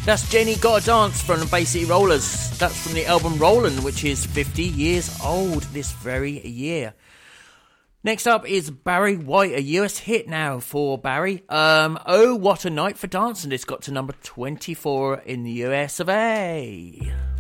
That's Jenny Gotta Dance from the Bay City Rollers. That's from the album Rollin', which is 50 years old this very year. Next up is Barry White, a US hit now for Barry. Oh, What a Night for Dancing. It's got to number 24 in the US of A.